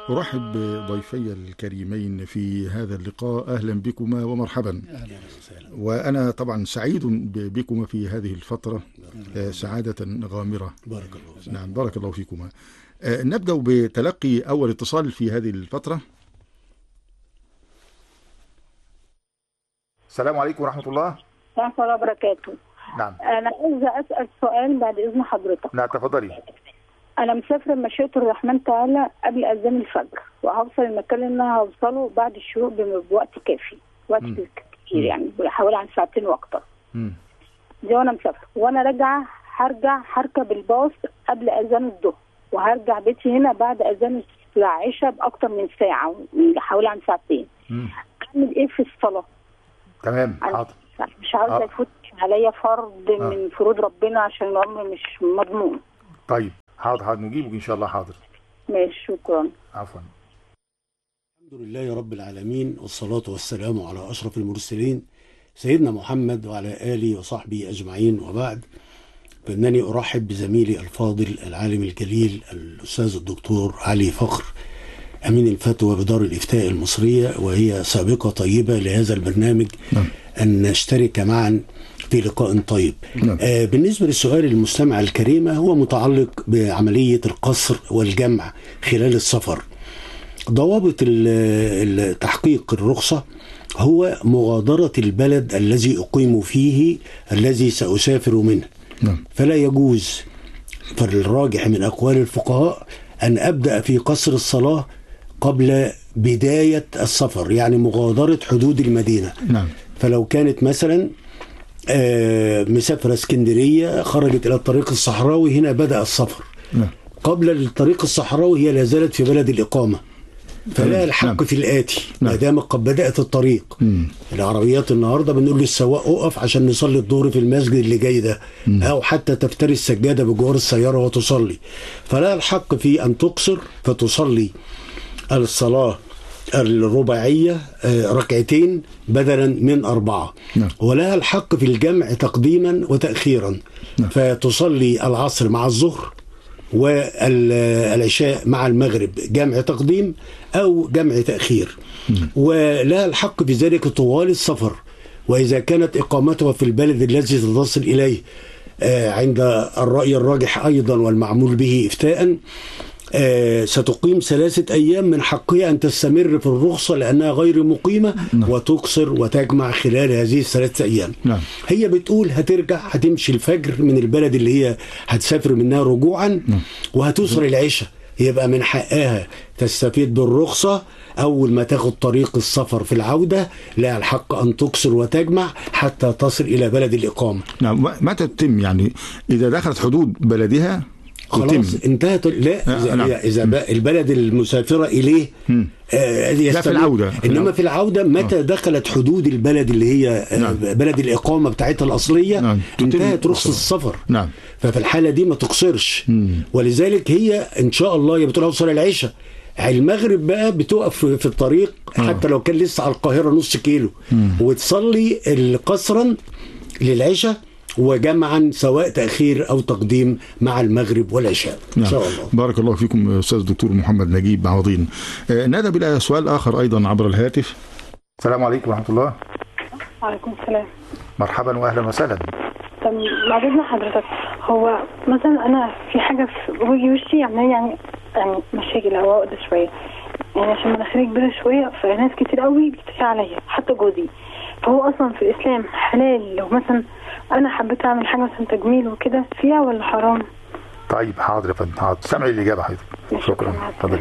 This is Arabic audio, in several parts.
أرحب بضيفي الكريمين في هذا اللقاء، أهلا بكما ومرحبا. أهلا وسهلا. وأنا طبعا سعيد بكما في هذه الفترة، سعادة غامرة. بارك الله فيكم. نعم، بارك الله فيكما. نبدأ بتلقي أول اتصال في هذه الفترة. السلام عليكم ورحمة الله. ورحمة الله وبركاته. نعم. أنا عايزة أسأل سؤال بعد إذن حضرتك. نعم، تفضلي. أنا مسافرة بمشيئة الرحمن تعالى قبل أذان الفجر، وهوصل المكان اللي أنا هوصله بعد الشروق بوقت كافي، وقت كتير يعني حوالي عن ساعتين وأكتر. دي وأنا مسافرة، وأنا راجعة هركب الباص قبل أذان الظهر، وهرجع بيتي هنا بعد أذان العشاء بأكتر من ساعة، حوالي عن ساعتين. أعمل إيه في الصلاة؟ تمام، حاضر. مش عاوزة يفوت عليا فرض من فروض ربنا عشان الأمر مش مضمون. طيب، حاضر نجيبك إن شاء الله. حاضر، ماشي، شكرا. عفوا. الحمد لله رب العالمين، والصلاة والسلام على أشرف المرسلين سيدنا محمد وعلى آله وصحبه أجمعين، وبعد. فإنني أرحب بزميلي الفاضل العالم الجليل الأستاذ الدكتور علي فخر، أمين الفتوى بدار الإفتاء المصرية، وهي سابقة طيبة لهذا البرنامج. أن نشترك معا في لقاء طيب. بالنسبة للسؤال المستمع الكريمة، هو متعلق بعملية القصر والجمع خلال السفر. ضوابط تحقيق الرخصة هو مغادرة البلد الذي أقيم فيه الذي سأسافر منه. فلا يجوز، فالراجح من أقوال الفقهاء، أن أبدأ في قصر الصلاة قبل بداية السفر، يعني مغادرة حدود المدينة. فلو كانت مثلا مسافرة اسكندرية، خرجت إلى الطريق الصحراوي، هنا بدأ السفر. قبل الطريق الصحراوي هي لا زالت في بلد الإقامة، فلا الحق في الآتي ما دام قد بدأت الطريق. العربيات النهاردة بنقول للسواق أقف عشان نصلي الظهر في المسجد اللي جاي ده، أو حتى تفتري السجادة بجوار السيارة وتصلي. فلا الحق في أن تقصر فتصلي الصلاة الرباعية ركعتين بدلا من 4. ولها الحق في الجمع تقديما وتأخيرا، فتصلي العصر مع الظهر والعشاء مع المغرب جمع تقديم أو جمع تأخير. ولها الحق في ذلك طوال السفر. وإذا كانت إقامتها في البلد الذي تصل إليه عند الرأي الراجح أيضا والمعمول به إفتاء، ستقيم 3 أيام، من حقها أن تستمر في الرخصة لأنها غير مقيمة، وتقصر وتجمع خلال هذه 3 أيام. هي بتقول هترجع، هتمشي الفجر من البلد اللي هي هتسافر منها رجوعا، وهتوصل العشاء، يبقى من حقها تستفيد بالرخصة. أول ما تاخد طريق السفر في العودة لا الحق أن تقصر وتجمع حتى تصل إلى بلد الإقامة. نعم. متى تتم؟ يعني إذا دخلت حدود بلدها خلاص انتهت. لا، إذا البلد المسافرة إليه لا في العودة. إنما في العودة متى دخلت حدود البلد اللي هي بلد الإقامة بتاعتها الأصلية، انتهت رخصة السفر. ففي الحالة دي ما تقصرش. ولذلك هي إن شاء الله هي بتقول أوصل العشاء، المغرب بقى بتقف في الطريق حتى لو كان لسه على القاهرة نص كيلو، وتصلي قصرا للعشاء وجمعا سواء تأخير أو تقديم مع المغرب والعشاء. إن شاء الله. بارك الله فيكم أستاذ الدكتور محمد نجيب عوضين. نذهب إلى سؤال آخر أيضا عبر الهاتف. السلام عليكم ورحمة الله. وعليكم السلام. مرحبا وأهلا وسهلا. طب بعد إذن حضرتك، هو مثلا أنا في حاجة في وشي يعني مشاكل أو عقدة شوية، يعني عشان مناخيري كبيرة شوية، فناس كتير قوي بتشتكي عليا حتى جوزي. فهو أصلا في الإسلام حلال لو مثلا أنا حبيت أعمل حاجة مثلا تجميل وكده فيها، ولا حرام؟ طيب، حاضر يا فندم، حاضر. سامعي الإجابة حضرتك. شكرا. تفضلي.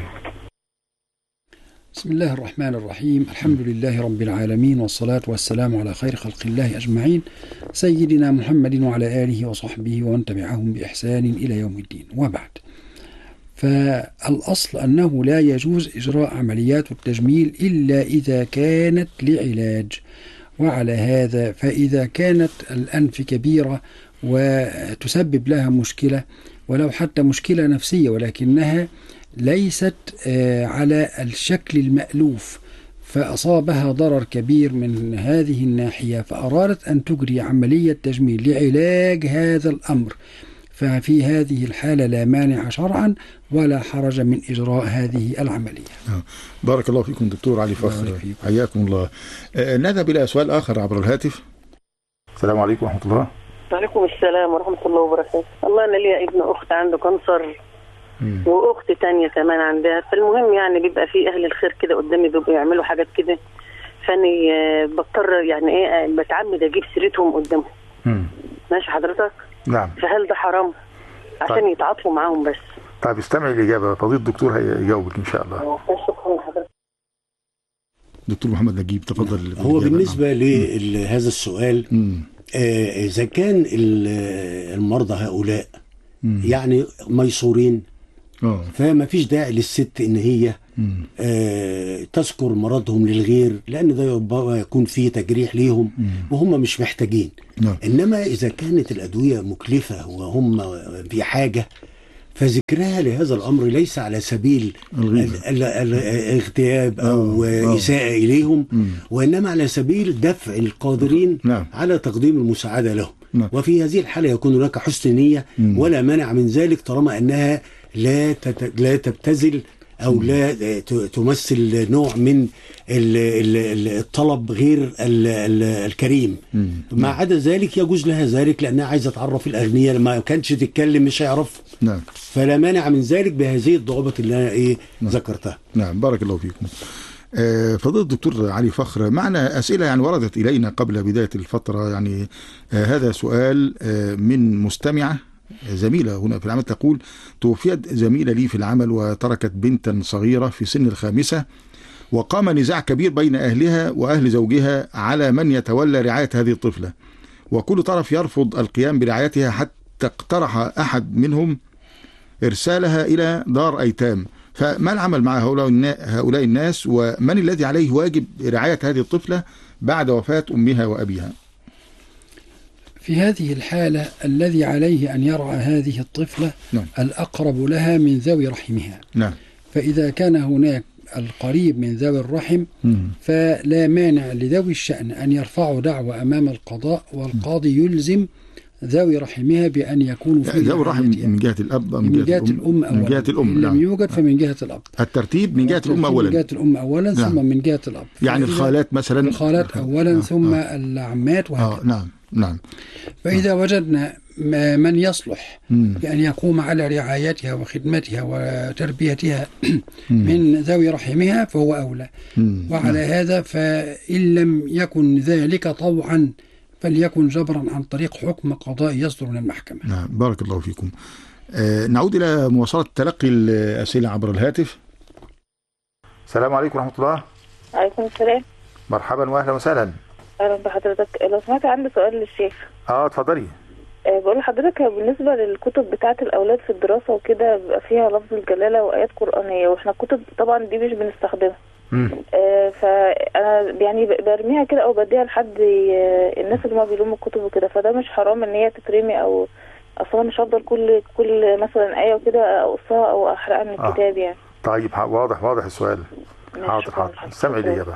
بسم الله الرحمن الرحيم. الحمد لله رب العالمين، والصلاة والسلام على خير خلق الله أجمعين، سيدنا محمد وعلى آله وصحبه ومن تبعهم بإحسان إلى يوم الدين، وبعد. فالأصل أنه لا يجوز إجراء عمليات التجميل إلا إذا كانت لعلاج. وعلى هذا فإذا كانت الأنف كبيرة وتسبب لها مشكلة، ولو حتى مشكلة نفسية، ولكنها ليست على الشكل المألوف، فأصابها ضرر كبير من هذه الناحية، فأرادت أن تجري عملية تجميل لعلاج هذا الأمر، ففي هذه الحالة لا مانع شرعا ولا حرج من إجراء هذه العملية. بارك الله فيكم دكتور علي فخر، حياكم الله. نذهب إلى سؤال آخر عبر الهاتف. السلام عليكم ورحمة الله. وعليكم السلام ورحمة الله وبركاته. الله أنا ليا ابن أخت عنده كانسر وأخت تانية كمان عندها، فالمهم يعني بيبقى في أهل الخير كده قدامي بيبقوا يعملوا حاجات كده، فاني بضطر يعني ايه بتعمد اجيب سيرتهم قدامهم. ماشي حضرتك؟ نعم. فهل ده حرام عشان طيب. يتعاطفوا معاهم بس؟ طيب استمعي الإجابة، فضيلة الدكتور هيجاوبك إن شاء الله. شكرا لحضرتك. دكتور محمد نجيب تفضل. هو بالنسبة لهذا السؤال إذا كان المرضى هؤلاء يعني ميسورين فما فيش داعي للست إن هي تذكر مرضهم للغير، لأن ده ربما يكون فيه تجريح ليهم وهم مش محتاجين. إنما إذا كانت الأدوية مكلفة وهم في حاجة فذكرها لهذا الأمر ليس على سبيل الاغتياب أو إساءة إليهم، وإنما على سبيل دفع القادرين على تقديم المساعدة لهم. وفي هذه الحالة يكون هناك حسن نية ولا مانع من ذلك، طالما أنها لا تبتذل أو لا تمثل نوع من الطلب غير الكريم. ما عدا ذلك يجوز لها ذلك، لأنها عايزة تعرف الأغنياء، ما كانش تتكلم مش هيعرف. فلا مانع من ذلك بهذه الضوابط اللي أنا ذكرتها. نعم بارك الله فيكم. فضيلة الدكتور علي فخر، معنا أسئلة يعني وردت إلينا قبل بداية الفترة. يعني هذا سؤال من مستمعة زميلة هنا في العمل، تقول: توفيت زميلة لي في العمل وتركت بنتا صغيرة في سن الخامسة، وقام نزاع كبير بين أهلها وأهل زوجها على من يتولى رعاية هذه الطفلة، وكل طرف يرفض القيام برعايتها، حتى اقترح أحد منهم إرسالها إلى دار أيتام. فما العمل مع هؤلاء الناس، ومن الذي عليه واجب رعاية هذه الطفلة بعد وفاة أمها وأبيها؟ في هذه الحالة الذي عليه أن يرعى هذه الطفلة الأقرب لها من ذوي رحمها. فإذا كان هناك القريب من ذوي الرحم فلا مانع لذوي الشأن أن يرفعوا دعوة أمام القضاء، والقاضي يلزم ذوي رحمها بأن يكونوا في ذوي الرحم من جهة الأب أو من جهة الأم أولا. من جهة الأم لم يوجد فمن جهة الأب. الترتيب من جهة الأم أولا. من جهة الأم أولا ثم من جهة الأب. يعني الخالات مثلا. الخالات أولا ثم العمات وهكذا. نعم. فإذا وجدنا من يصلح بأن يقوم على رعايتها وخدمتها وتربيتها من ذوي رحمها فهو أولى. وعلى هذا فإن لم يكن ذلك طوعا فليكن جبرا عن طريق حكم قضائي يصدر من المحكمة. نعم بارك الله فيكم. نعود إلى مواصلة تلقي الأسئلة عبر الهاتف. السلام عليكم ورحمة الله. عليكم السلام. مرحبا وأهلا وسهلا. أهلا بحضرتك. لو سمحت عندي سؤال للشيخ. اتفضلي. بقول لحضرتك بالنسبة للكتب بتاعة الأولاد في الدراسة وكده بيبقى فيها لفظ الجلالة وآيات قرآنية، وإحنا الكتب طبعا دي مش بنستخدمها. فأنا يعني برميها كده أو بديها لحد الناس اللي ما بيلوموا الكتب وكده، فده مش حرام إن هي تترمي؟ أو أصلا مش هفضل كل مثلا آية وكده أقصها أو أحرقها من الكتاب يعني. طيب واضح السؤال. حاضر سمعي الإجابة.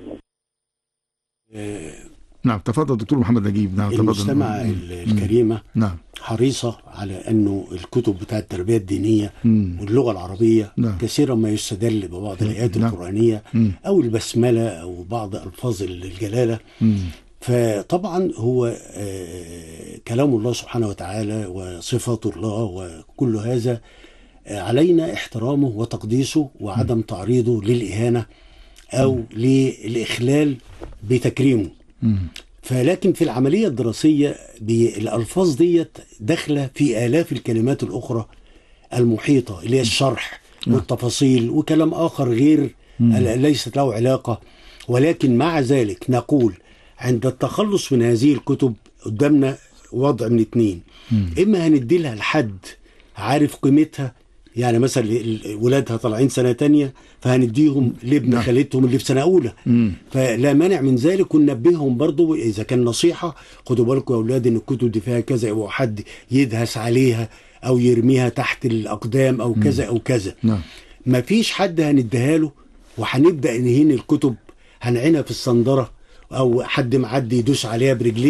نعم تفضل دكتور محمد نجيب. نعم المستمعة الكريمة حريصة على أنه الكتب بتاعة التربية الدينية واللغة العربية كثيرا ما يستدل ببعض الآيات القرآنية أو البسملة أو بعض ألفاظ الجلالة. فطبعا هو كلام الله سبحانه وتعالى وصفات الله، وكل هذا علينا احترامه وتقديسه وعدم تعريضه للإهانة أو للإخلال بتكريمه. فلكن في العملية الدراسية الألفاظ ديت داخلة في آلاف الكلمات الأخرى المحيطة اللي هي الشرح والتفاصيل وكلام آخر غير ليست له علاقة. ولكن مع ذلك نقول عند التخلص من هذه الكتب قدامنا وضع من اتنين: إما هندي لها لحد عارف قيمتها، يعني مثلا ولادها طالعين سنة تانية فهنديهم لابن خالتهم اللي في سنة أولى، فلا مانع من ذلك، وننبههم برضو إذا كان نصيحة: خدوا بالكم يا أولاد إن الكتب دي فيها كذا، أو حد يدهس عليها أو يرميها تحت الأقدام أو كذا أو كذا. ما فيش حد هنديها له وهنبدأ نهين الكتب، هنعينها في الصندرة أو حد معدي يدوس عليها برجليه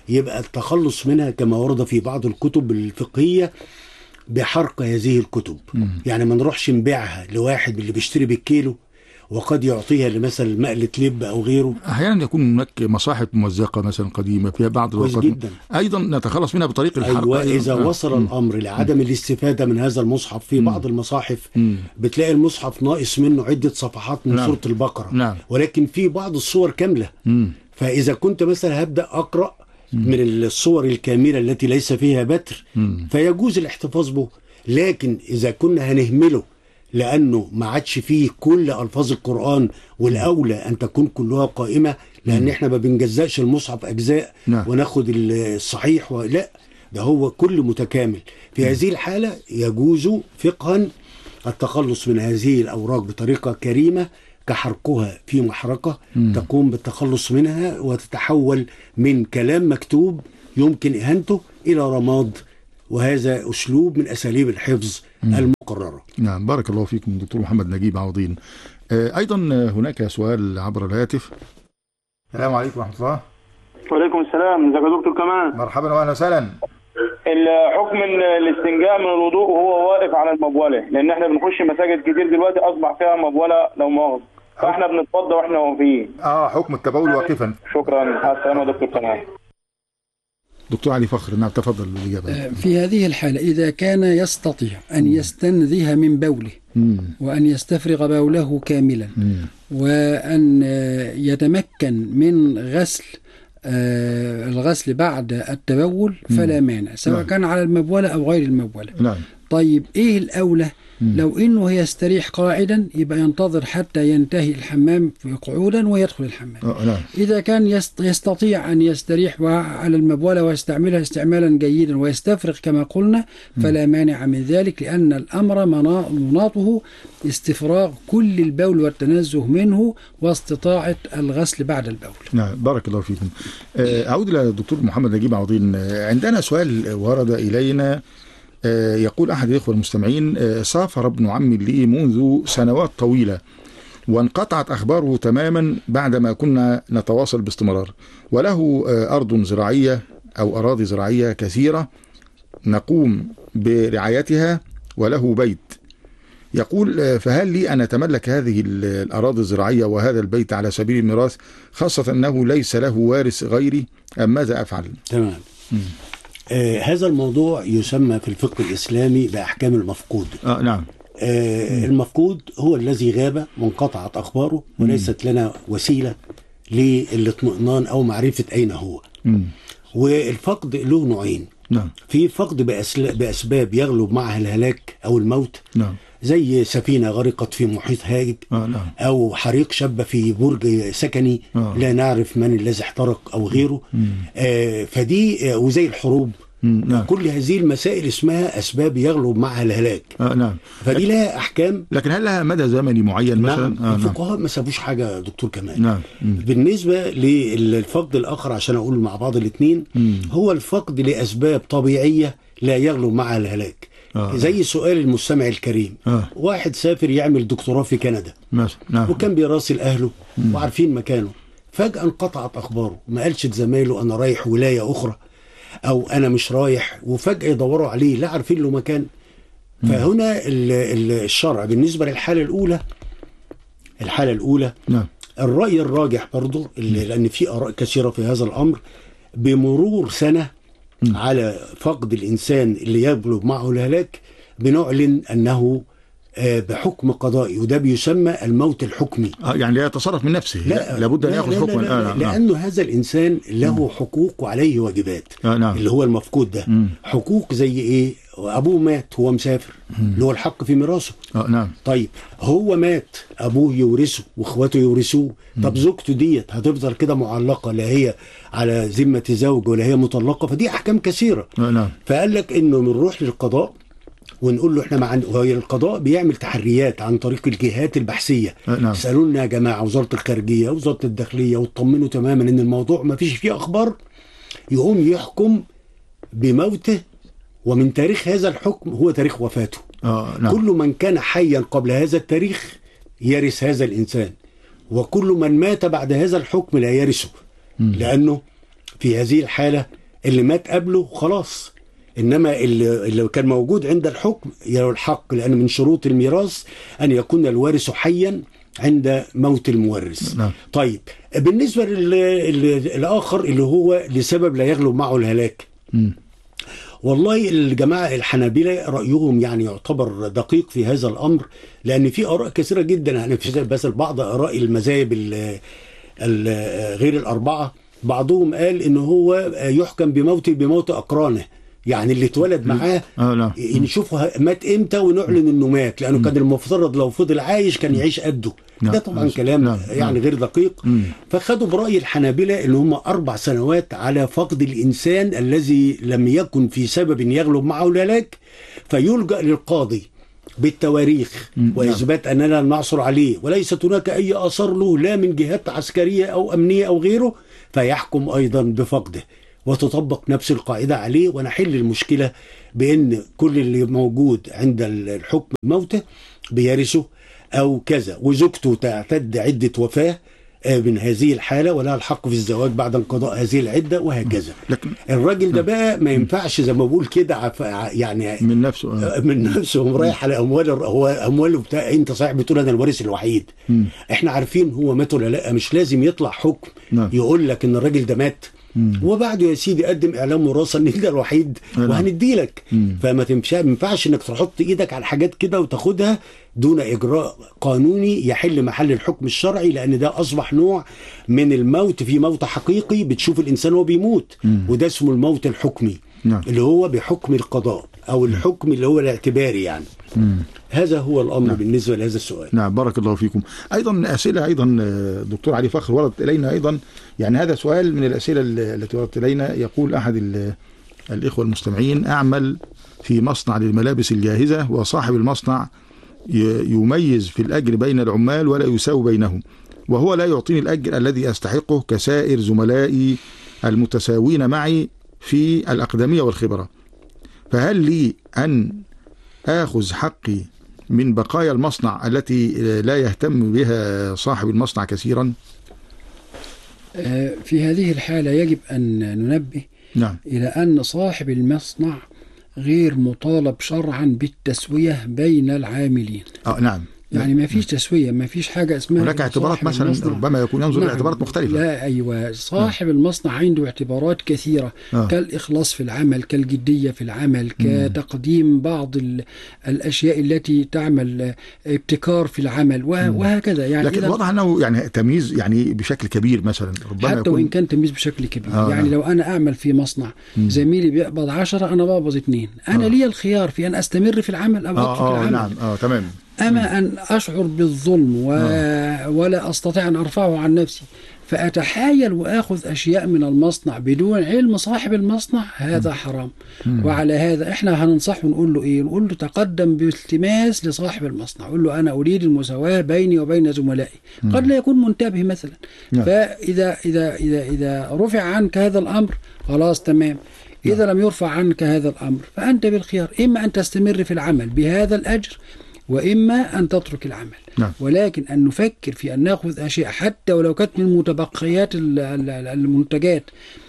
يبقى التخلص منها كما ورد في بعض الكتب الفقهية بحرق هذه الكتب. يعني ما نروحش نبيعها لواحد من اللي بيشتري بالكيلو وقد يعطيها لمثل مقلة لب أو غيره. أحيانا يكون هناك مصاحف ممزقة مثلا قديمة فيها بعض الوقت أيضا نتخلص منها بطريق الحرق. أيوة إذا وصل الأمر لعدم الاستفادة من هذا المصحف، في بعض المصاحف بتلاقي المصحف ناقص منه عدة صفحات من سورة البقرة، ولكن في بعض الصور كاملة. فإذا كنت مثلا هبدأ أقرأ من الصور الكاملة التي ليس فيها بتر فيجوز الاحتفاظ به. لكن إذا كنا هنهمله لأنه ما عادش فيه كل ألفاظ القرآن، والأولى أن تكون كلها قائمة، لأن إحنا ما بنجزأش المصحف أجزاء وناخد الصحيح لا، ده هو كل متكامل. في هذه الحالة يجوز فقها التخلص من هذه الأوراق بطريقة كريمة كحرقها في محرقة تقوم بالتخلص منها وتتحول من كلام مكتوب يمكن إهانته إلى رماد، وهذا أسلوب من أساليب الحفظ المقررة. نعم، بارك الله فيكم دكتور محمد نجيب عوضين. أيضا هناك سؤال عبر الهاتف. السلام عليكم ورحمة الله. وعليكم السلام، ازيك يا دكتور كمان؟ مرحبا واهلا وسهلا. الحكم الاستنجاء من الوضوء وهو واقف على المبولة، لأن احنا بنخش مساجد كتير دلوقتي أصبح فيها مبولة لو مؤاخذة، فاحنا بنتفضى واحنا واقفين. حكم التبول واقفا. شكرا، مع السلامة يا دكتور كمان. دكتور علي فخر، نعم تفضل بالإجابة. في هذه الحالة إذا كان يستطيع أن يستنزه من بوله وأن يستفرغ بوله كاملا وأن يتمكن من الغسل بعد التبول فلا مانع، سواء كان على المبولة أو غير المبولة. طيب إيه الأولى؟ لو إنه يستريح قاعدا يبقى ينتظر حتى ينتهي الحمام قعودا ويدخل الحمام. إذا كان يستطيع أن يستريح على المبولة ويستعملها استعمالا جيدا ويستفرغ كما قلنا فلا مانع من ذلك، لأن الأمر مناطه استفراغ كل البول والتنزه منه واستطاعة الغسل بعد البول. نعم، بارك الله فيكم. أعود إلى الدكتور محمد نجيب عوضين. عندنا سؤال ورد إلينا، يقول أحد الإخوة المستمعين: سافر ابن عمي لي منذ سنوات طويلة وانقطعت أخباره تماما بعدما كنا نتواصل باستمرار، وله أرض زراعية أو أراضي زراعية كثيرة نقوم برعايتها وله بيت. يقول: فهل لي أن أتملك هذه الأراضي الزراعية وهذا البيت على سبيل الميراث، خاصة أنه ليس له وارث غيري، أم ماذا أفعل؟ تمام. هذا الموضوع يسمى في الفقه الإسلامي بأحكام المفقود. نعم. المفقود هو الذي غاب وانقطعت أخباره وليست لنا وسيلة للاطمئنان أو معرفة أين هو. والفقد له نوعين. نعم. في فقد بأسباب يغلب معها الهلاك أو الموت. نعم. زي سفينة غرقت في محيط هاج، نعم. أو حريق شب في برج سكني لا نعرف من الذي احترق أو غيره. فدي وزي الحروب. نعم. كل هذه المسائل اسمها أسباب يغلب معها الهلاك. نعم. فدي لها أحكام. لكن هل لها مدى زمني معين مثلا؟ نعم. الفقهاء ما سابوش حاجة دكتور كمان. نعم. بالنسبة للفقد الآخر عشان أقول مع بعض الاثنين، هو الفقد لأسباب طبيعية لا يغلب معها الهلاك. زي سؤال المستمع الكريم، واحد سافر يعمل دكتوراه في كندا نعم. وكان بيراسل أهله وعارفين مكانه، فجأة انقطعت أخباره، ما قالش لزمايله أنا رايح ولاية أخرى أو أنا مش رايح، وفجأة يدوروا عليه لا عارفين له مكان. فهنا الشرع بالنسبة للحالة الأولى نعم. الرأي الراجح برضو لأن في آراء كثيرة في هذا الأمر، بمرور سنة على فقد الإنسان اللي يبلغ معه الهلاك بنعلن أنه بحكم قضائي، وده بيسمى الموت الحكمي. يعني لا يتصرف من نفسه، لابد أن يأخذ حكما. لأنه هذا الإنسان له حقوق وعليه واجبات. نعم. اللي هو المفقود ده حقوق زي إيه؟ أبوه مات هو مسافر، اللي هو الحق في ميراثه. نعم. طيب هو مات، أبوه يورثه وإخواته يورثوه. طب زوجته ديت هتفضل كده معلقة، لا هي على ذمة زوج ولا هي مطلقة. فدي أحكام كثيرة. نعم. فقال لك إنه بنروح للقضاء ونقول له احنا القضاء بيعمل تحريات عن طريق الجهات البحثيه. نعم. اسالونا يا جماعه وزاره الخارجيه ووزاره الداخليه وطمنوا تماما ان الموضوع ما فيش فيه اخبار، يقوم يحكم بموته، ومن تاريخ هذا الحكم هو تاريخ وفاته. نعم. كل من كان حيا قبل هذا التاريخ يرث هذا الانسان، وكل من مات بعد هذا الحكم لا يرثه، لانه في هذه الحالة اللي مات قبله خلاص، إنما اللي كان موجود عند الحكم يرى الحق، لأن من شروط الميراث أن يكون الوارث حيا عند موت المورث. نعم. طيب بالنسبة للآخر اللي هو لسبب لا يغلب معه الهلاك، والله الجماعة الحنابلة رأيهم يعني يعتبر دقيق في هذا الأمر، لأن في آراء كثيرة جدا، يعني في بس بعض آراء المذاهب غير الأربعة، بعضهم قال إن هو يحكم بموت أقرانه، يعني اللي اتولد معاه نشوفه مات امتى ونعلن انه مات، لانه كان المفترض لو فضل عايش كان يعيش قده. ده طبعا كلام يعني غير دقيق. فخدوا برأي الحنابلة اللي هم 4 سنوات على فقد الإنسان الذي لم يكن في سبب يغلب معه الهلاك، فيلجأ للقاضي بالتواريخ وإثبات أننا لم نعثر عليه وليست هناك أي آثار له لا من جهات عسكرية أو أمنية أو غيره، فيحكم أيضا بفقده وتطبق نفس القاعدة عليه، ونحل المشكلة بأن كل اللي موجود عند الحكم موته بيرثه أو كذا، وزوجته تعتد عدة وفاة من هذه الحالة ولها الحق في الزواج بعد انقضاء هذه العدة وهكذا. لكن الراجل ده بقى ما ينفعش زي ما بقول كده يعني من نفسه رايح على هو أمواله بتاع. أنت صحيح بتقول أنا الوارث الوحيد، إحنا عارفين هو مات ولا لا، مش لازم يطلع حكم يقول لك إن الراجل ده مات وبعده يا سيدي قدم اعلام وراثه ان انت الوحيد وهندي لك. فما ينفعش انك تحط ايدك على حاجات كده وتاخدها دون اجراء قانوني يحل محل الحكم الشرعي، لان ده اصبح نوع من الموت، في موت حقيقي بتشوف الانسان وهو بيموت، وده اسمه الموت الحكمي اللي هو بحكم القضاء او الحكم اللي هو الاعتباري يعني. هذا هو الامر بالنسبه لهذا السؤال. نعم، بارك الله فيكم. ايضا اسئله ايضا دكتور علي فخر وردت الينا ايضا، يعني هذا سؤال من الاسئله التي وردت الينا. يقول احد الاخوه المستمعين: اعمل في مصنع للملابس الجاهزه، وصاحب المصنع يميز في الاجر بين العمال ولا يساوي بينهم، وهو لا يعطيني الاجر الذي استحقه كسائر زملائي المتساوين معي في الاقدميه والخبره، فهل لي ان آخذ حقي من بقايا المصنع التي لا يهتم بها صاحب المصنع كثيرا؟ في هذه الحالة يجب أن ننبه إلى أن صاحب المصنع غير مطالب شرعا بالتسوية بين العاملين. نعم، يعني ما فيش تسوية، ما فيش حاجة اسمها هناك اعتبارات مثلا ربما يكون ينظر لاعتبارات مختلفة. لا أيوة، صاحب المصنع عنده اعتبارات كثيرة كالإخلاص في العمل، كالجدية في العمل، كتقديم بعض الأشياء التي تعمل ابتكار في العمل وهكذا يعني. لكن واضح أنه يعني تمييز يعني بشكل كبير مثلا، ربما حتى وإن كان تمييز بشكل كبير يعني لو أنا أعمل في مصنع زميلي بيقبض 10 أنا بقبض 2، أنا لي الخيار في أن أستمر في العمل أو أترك العمل. نعم تمام. أما أن أشعر بالظلم ولا أستطيع أن أرفعه عن نفسي فأتحايل وأخذ أشياء من المصنع بدون علم صاحب المصنع، هذا حرام. وعلى هذا إحنا هننصحه ونقول له إيه؟ نقول له تقدم بالتماس لصاحب المصنع، قول له أنا أريد المساواة بيني وبين زملائي. قد لا يكون منتبه مثلا، فإذا إذا إذا إذا رفع عنك هذا الأمر خلاص تمام. إذا لم يرفع عنك هذا الأمر فأنت بالخيار، إما أن تستمر في العمل بهذا الأجر وإما أن تترك العمل. ولكن أن نفكر في أن نأخذ أشياء حتى ولو كانت من متبقيات المنتجات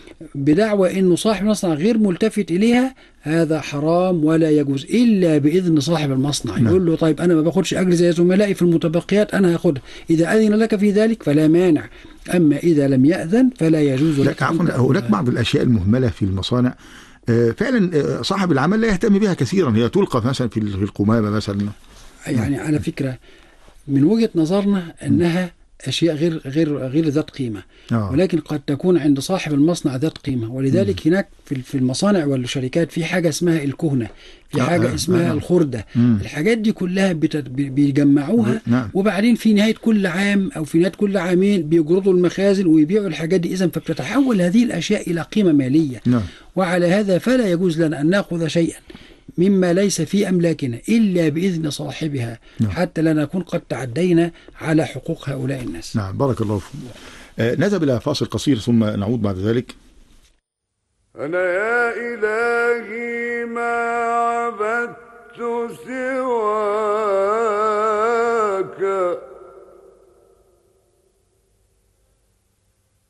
بدعوى أنه صاحب المصنع غير ملتفت إليها، هذا حرام ولا يجوز إلا بإذن صاحب المصنع. يقول له طيب أنا ما باخدش أجر زي زملائي في المتبقيات، أنا هاخدها، إذا أذن لك في ذلك فلا مانع، أما إذا لم يأذن فلا يجوز لك. هناك بعض الأشياء المهملة في المصانع فعلا صاحب العمل لا يهتم بها كثيرا، هي تلقى مثلا في القمامة مثلا. يعني على فكرة من وجهة نظرنا أنها أشياء غير ذات قيمة، ولكن قد تكون عند صاحب المصنع ذات قيمة. ولذلك هناك في المصانع والشركات في حاجة اسمها الكهنة، في حاجة اسمها الخردة. الحاجات دي كلها بيجمعوها وبعدين في نهاية كل عام أو في نهاية كل عامين بيجردوا المخازن ويبيعوا الحاجات دي. إذن فبتتحول هذه الأشياء إلى قيمة مالية. وعلى هذا فلا يجوز لنا أن نأخذ شيئا مما ليس في أملاكنا إلا بإذن صاحبها، حتى لا نكون قد تعدينا على حقوق هؤلاء الناس. نعم، بارك الله فيكم. نذهب إلى فاصل قصير ثم نعود بعد ذلك. أنا يا إلهي ما عبدت سواك